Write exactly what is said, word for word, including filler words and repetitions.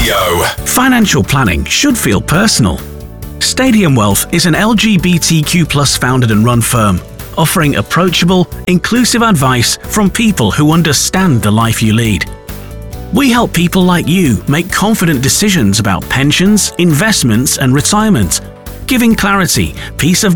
Radio. Financial planning should feel personal. Stadium Wealth is an L G B T Q plus founded and run firm, offering approachable, inclusive advice from people who understand the life you lead. We help people like you make confident decisions about pensions, investments, and retirement, giving clarity, peace of